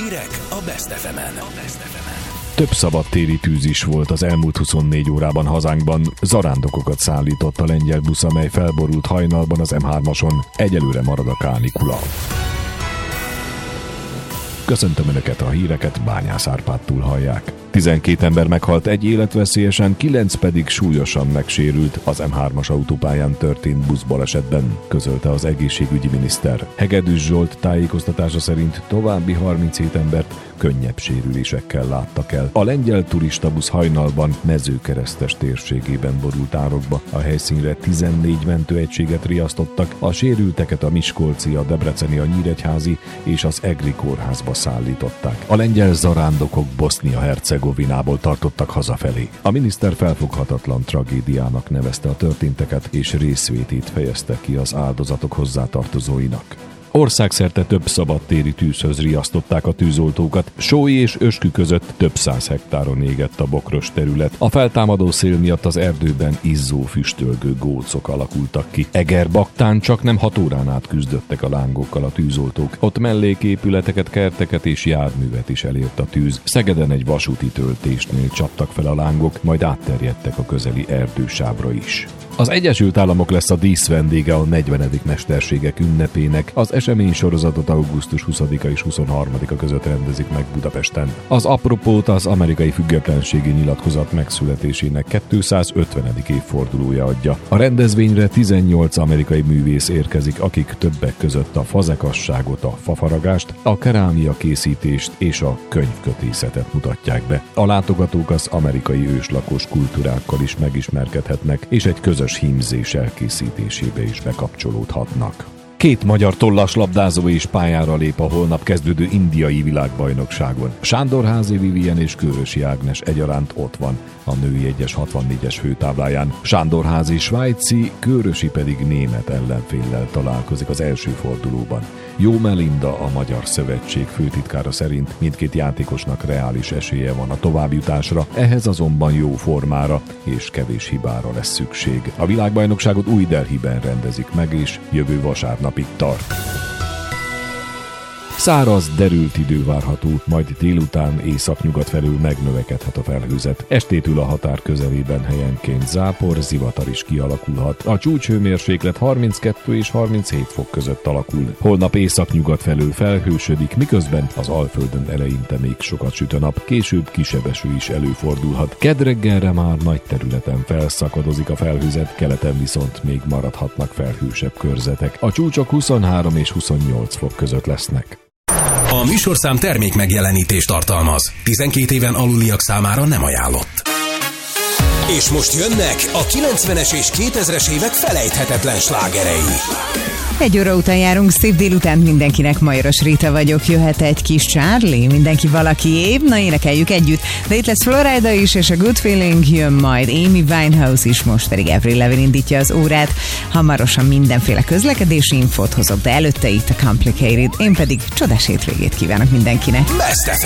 Hírek a Best FM-en. Több szabadtéri tűz is volt az elmúlt 24 órában hazánkban. Zarándokokat szállított a lengyel busz, amely felborult hajnalban az M3-ason. Egyelőre marad a kánikula. Köszöntöm Önöket, a híreket Bányász Árpádtól hallják. 12 ember meghalt, egy életveszélyesen, 9 pedig súlyosan megsérült az M3-as autópályán történt buszbalesetben, közölte az egészségügyi miniszter. Hegedűs Zsolt tájékoztatása szerint további 37 embert könnyebb sérülésekkel láttak el. A lengyel turistabusz hajnalban Mezőkeresztes térségében borult árokba. A helyszínre 14 mentőegységet riasztottak, a sérülteket a miskolci, a debreceni, a nyíregyházi és az egri kórházba szállították. A lengyel zarándokok Bosznia-Hercegovinából tartottak hazafelé. A miniszter felfoghatatlan tragédiának nevezte a történteket, és részvétét fejezte ki az áldozatok hozzátartozóinak. Országszerte több szabadtéri tűzhöz riasztották a tűzoltókat. Sói és Öskü között több 100 hektáron égett a bokros terület. A feltámadó szél miatt az erdőben izzó, füstölgő gócok alakultak ki. Egerbaktán csak nem 6 órán át küzdöttek a lángokkal a tűzoltók. Ott melléképületeket, kerteket és járművet is elért a tűz. Szegeden egy vasúti töltésnél csaptak fel a lángok, majd átterjedtek a közeli erdősávra is. Az Egyesült Államok lesz a díszvendége a 40. mesterségek ünnepének. Az eseménysorozatot augusztus 20-a és 23-a között rendezik meg Budapesten. Az apropót az amerikai függetlenségi nyilatkozat megszületésének 250. évfordulója adja. A rendezvényre 18 amerikai művész érkezik, akik többek között a fazekasságot, a fafaragást, a kerámia készítést és a könyvkötészetet mutatják be. A látogatók az amerikai őslakos kultúrákkal is megismerkedhetnek, és egy közös hímzés elkészítésébe is bekapcsolódhatnak. 2 magyar tollaslabdázó is pályára lép a holnap kezdődő indiai világbajnokságon. Sándorházi Vivien és Kőrösi Ágnes egyaránt ott van a női 1-es 64-es főtábláján. Sándorházi svájci, Kőrösi pedig német ellenféllel találkozik az első fordulóban. Jó Melinda, a Magyar Szövetség főtitkára szerint mindkét játékosnak reális esélye van a továbbjutásra, ehhez azonban jó formára és kevés hibára lesz szükség. A világbajnokságot Új Delhiben rendezik meg, és jövő vasárnapig tart. Száraz, derült idő várható, majd délután északnyugat felől megnövekedhet a felhőzet. Estétől a határ közelében helyenként zápor, zivatar is kialakulhat. A csúcshőmérséklet 32 és 37 fok között alakul. Holnap északnyugat felől felhősödik, miközben az Alföldön eleinte még sokat süt a nap, később kisebb eső is előfordulhat. Kedd reggelre már nagy területen felszakadozik a felhőzet, keleten viszont még maradhatnak felhősebb körzetek. A csúcsok 23 és 28 fok között lesznek. A műsorszám termék megjelenítést tartalmaz. 12 éven aluliak számára nem ajánlott. És most jönnek a 90-es és 2000-es évek felejthetetlen slágerei. 1 óra után járunk, szép délután mindenkinek, Majoros Rita vagyok, jöhet egy kis Charlie, mindenki valakiébb, na énekeljük együtt, de itt lesz Florida is, és a Good Feeling jön majd, Amy Winehouse is, most pedig Avril Lavigne indítja az órát, hamarosan mindenféle közlekedési infót hozok, de előtte itt a Complicated, én pedig csodás hétvégét kívánok mindenkinek. Best